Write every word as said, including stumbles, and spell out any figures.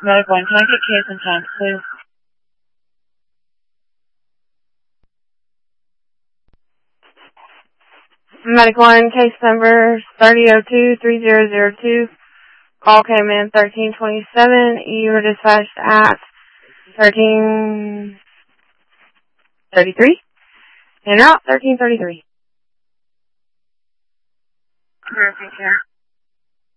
Medical one, can I get case and time, please? Medical one, case number thirty oh two, three zero zero two. Call came in thirteen twenty-seven. You were dispatched at thirteen thirty-three. In route, thirteen thirty-three. Clear, take care.